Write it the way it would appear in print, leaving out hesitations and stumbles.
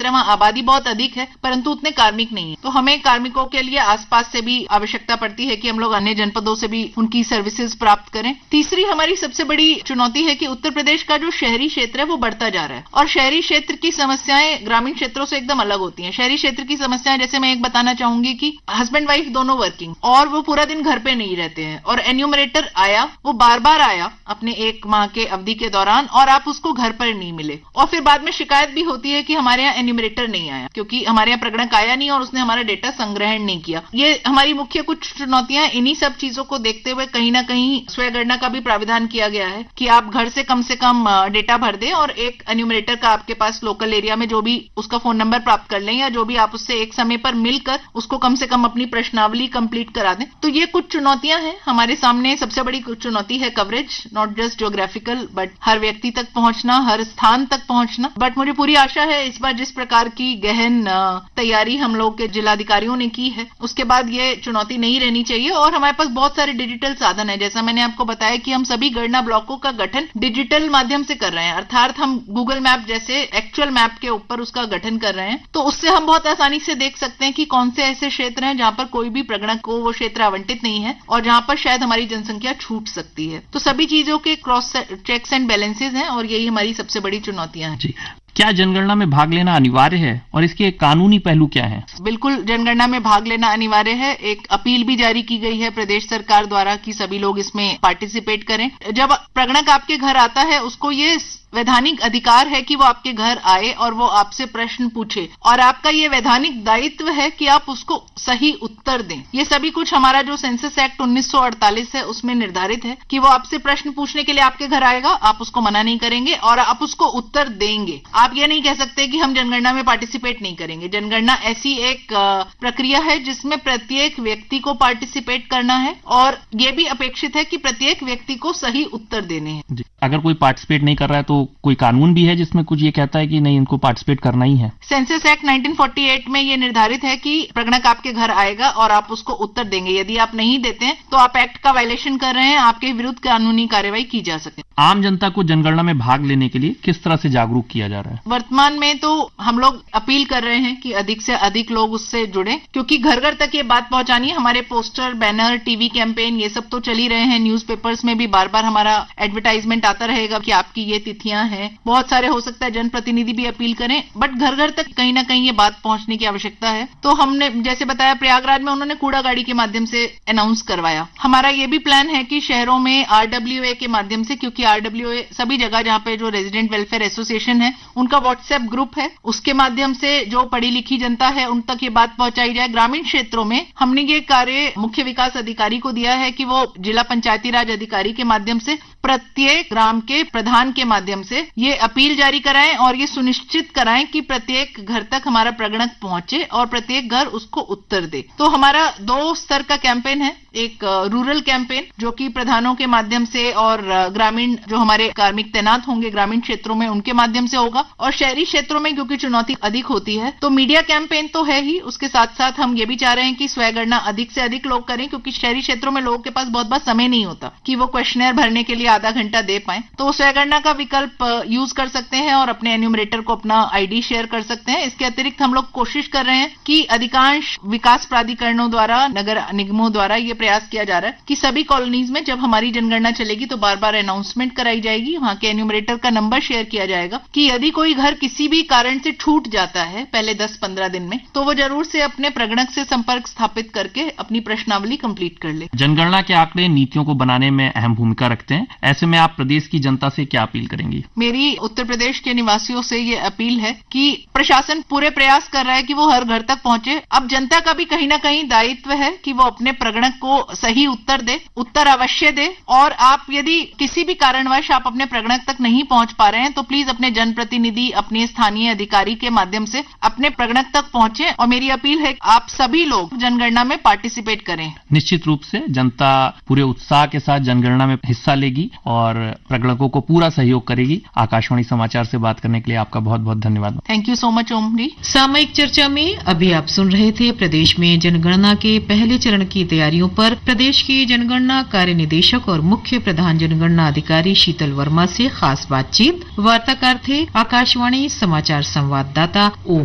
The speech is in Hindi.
है वहाँ आबादी बहुत अधिक है, परंतु उतने कार्मिक नहीं है। तो हमें कार्मिकों के लिए आसपास से भी आवश्यकता पड़ती है कि हम लोग अन्य जनपदों से भी उनकी सर्विसेज प्राप्त करें। तीसरी हमारी सबसे बड़ी चुनौती है कि उत्तर प्रदेश का जो शहरी क्षेत्र है वो बढ़ता जा रहा है और शहरी क्षेत्र की समस्याएं ग्रामीण क्षेत्रों से एकदम अलग होती हैं। शहरी क्षेत्र की समस्याएं जैसे मैं एक बताना चाहूंगी कि हस्बैंड वाइफ दोनों वर्किंग और वो पूरा दिन घर पे नहीं रहते हैं और एन्यूमरेटर आया, वो बार बार आया अपने 1 माह के अवधि के दौरान और आप उसको घर पर नहीं मिले और फिर बाद में शिकायत भी होती है कि हमारे यहाँ एन्यूमरेटर नहीं आया क्योंकि हमारे यहाँ प्रगणक आया नहीं और उसने हमारा डेटा संग्रहण नहीं किया। ये हमारी मुख्य कुछ चुनौतियां। इन्हीं सब चीजों को देखते हुए कहीं ना कहीं स्वयगणना का भी प्राविधान किया गया है कि आप घर से कम डेटा भर दें और एक एन्यूमरेटर का आपके पास लोकल एरिया में जो भी उसका फोन नंबर प्राप्त कर लें या जो भी आप उससे एक समय पर मिलकर उसको कम से कम अपनी प्रश्नावली कंप्लीट करा दें। तो ये कुछ चुनौतियां हैं हमारे सामने। सबसे बड़ी चुनौती है coverage, not just geographical but हर व्यक्ति तक पहुंचना, हर स्थान तक पहुंचना। बट मुझे पूरी आशा है इस बार जिस प्रकार की गहन तैयारी हम लोग के जिलाधिकारियों ने की है उसके बाद ये चुनौती नहीं रहनी चाहिए। और हमारे पास बहुत सारे डिजिटल साधन है, जैसा मैंने आपको बताया कि हम सभी गणना ब्लॉकों का गठन डिजिटल माध्यम से कर रहे हैं, अर्थात हम गूगल मैप जैसे एक्चुअल मैप के ऊपर उसका गठन कर रहे हैं। तो उससे हम बहुत आसानी से देख सकते हैं कि कौन से ऐसे क्षेत्र हैं जहां पर कोई भी प्रगणक को वो क्षेत्र आवंटित नहीं है और जहां पर शायद हमारी जनसंख्या छूट सकती है। तो सभी चीजों के क्रॉस चेक्स एंड बैलेंसेज हैं और यही हमारी सबसे बड़ी चुनौतियां हैं। जी, क्या जनगणना में भाग लेना अनिवार्य है और इसके कानूनी पहलू क्या हैं? बिल्कुल, जनगणना में भाग लेना अनिवार्य है। एक अपील भी जारी की गई है प्रदेश सरकार द्वारा कि सभी लोग इसमें पार्टिसिपेट करें। जब प्रगणक आपके घर आता है उसको ये वैधानिक अधिकार है कि वो आपके घर आए और वो आपसे प्रश्न पूछे और आपका ये वैधानिक दायित्व है कि आप उसको सही उत्तर दें। ये सभी कुछ हमारा जो सेंसस एक्ट 1948 है उसमें निर्धारित है कि वो आपसे प्रश्न पूछने के लिए आपके घर आएगा, आप उसको मना नहीं करेंगे और आप उसको उत्तर देंगे। आप ये नहीं कह सकते कि हम जनगणना में पार्टिसिपेट नहीं करेंगे। जनगणना ऐसी एक प्रक्रिया है जिसमें प्रत्येक व्यक्ति को पार्टिसिपेट करना है और ये भी अपेक्षित है कि प्रत्येक व्यक्ति को सही उत्तर देने हैं। अगर कोई पार्टिसिपेट नहीं कर रहा है तो कोई कानून भी है जिसमें कुछ ये कहता है कि नहीं, इनको पार्टिसिपेट करना ही है? सेंसस एक्ट 1948 में ये निर्धारित है कि प्रगणक आपके घर आएगा और आप उसको उत्तर देंगे। यदि आप नहीं देते हैं तो आप एक्ट का वायलेशन कर रहे हैं, आपके विरुद्ध कानूनी कार्रवाई की जा सके। आम जनता को जनगणना में भाग लेने के लिए किस तरह से जागरूक किया जा रहा है? वर्तमान में तो हम लोग अपील कर रहे हैं कि अधिक से अधिक लोग उससे जुड़े, क्योंकि घर घर तक ये बात पहुंचानी है। हमारे पोस्टर, बैनर, टीवी कैंपेन ये सब तो चल ही रहे हैं। न्यूज़पेपर्स में भी बार बार हमारा एडवर्टाइजमेंट आता रहेगा कि आपकी ये तिथियां हैं। बहुत सारे हो सकता है जनप्रतिनिधि भी अपील करें, बट घर घर तक कहीं ना कहीं ये बात पहुंचने की आवश्यकता है। तो हमने जैसे बताया प्रयागराज में उन्होंने कूड़ा गाड़ी के माध्यम से अनाउंस करवाया। हमारा ये भी प्लान है कि शहरों में RWA के माध्यम से, क्योंकि RWA सभी जगह जहां पे जो रेजिडेंट वेलफेयर एसोसिएशन है उनका व्हाट्सएप ग्रुप है, उसके माध्यम से जो पढ़ी लिखी जनता है उन तक ये बात पहुंचाई जाए। ग्रामीण क्षेत्रों में हमने ये कार्य मुख्य विकास अधिकारी को दिया है कि वो जिला पंचायती राज अधिकारी के माध्यम से प्रत्येक ग्राम के प्रधान के माध्यम से ये अपील जारी कराएं और ये सुनिश्चित कराएं कि प्रत्येक घर तक हमारा प्रगणक पहुंचे और प्रत्येक घर उसको उत्तर दे। तो हमारा 2 स्तर का कैंपेन है, एक रूरल कैंपेन जो कि प्रधानों के माध्यम से और ग्रामीण जो हमारे कार्मिक तैनात होंगे ग्रामीण क्षेत्रों में उनके माध्यम से होगा, और शहरी क्षेत्रों में क्योंकि चुनौती अधिक होती है तो मीडिया कैंपेन तो है ही, उसके साथ साथ हम ये भी चाह रहे हैं कि स्वयगणना अधिक से अधिक लोग करें, क्योंकि शहरी क्षेत्रों में लोगों के पास बहुत बार समय नहीं होता कि वो क्वेश्चनर भरने के लिए आधा घंटा दे पाए। तो वो स्वयगणना का विकल्प यूज कर सकते हैं और अपने एन्यूमरेटर को अपना आईडी शेयर कर सकते हैं। इसके अतिरिक्त हम लोग कोशिश कर रहे हैं कि अधिकांश विकास प्राधिकरणों द्वारा, नगर निगमों द्वारा ये प्रयास किया जा रहा है कि सभी कॉलोनीज में जब हमारी जनगणना चलेगी तो बार बार अनाउंसमेंट कराई जाएगी, वहां के एन्यूमरेटर का नंबर शेयर किया जाएगा कि यदि कोई घर किसी भी कारण से छूट जाता है पहले 10-15 दिन में, तो वो जरूर से अपने प्रगणक से संपर्क स्थापित करके अपनी प्रश्नावली कंप्लीट कर ले। जनगणना के आंकड़े नीतियों को बनाने में अहम भूमिका रखते हैं, ऐसे में आप प्रदेश की जनता से क्या अपील करेंगी? मेरी उत्तर प्रदेश के निवासियों से ये अपील है कि प्रशासन पूरे प्रयास कर रहा है कि वो हर घर तक पहुंचे। अब जनता का भी कहीं ना कहीं दायित्व है कि वो अपने प्रगणक को सही उत्तर दे, उत्तर अवश्य दे। और आप यदि किसी भी कारणवश आप अपने प्रगणक तक नहीं पहुंच पा रहे हैं तो प्लीज अपने जनप्रतिनिधि, अपने स्थानीय अधिकारी के माध्यम से अपने प्रगणक तक पहुंचे। और मेरी अपील है आप सभी लोग जनगणना में पार्टिसिपेट करें। निश्चित रूप से जनता पूरे उत्साह के साथ जनगणना में हिस्सा लेगी और प्रगणकों को पूरा सहयोग करेगी। आकाशवाणी समाचार से बात करने के लिए आपका बहुत बहुत धन्यवाद। थैंक यू सो मच ओम जी। सामयिक चर्चा में अभी आप सुन रहे थे प्रदेश में जनगणना के पहले चरण की तैयारियों पर प्रदेश के जनगणना कार्य निदेशक और मुख्य प्रधान जनगणना अधिकारी शीतल वर्मा से खास बातचीत। वार्ताकार थे आकाशवाणी समाचार संवाददाता ओम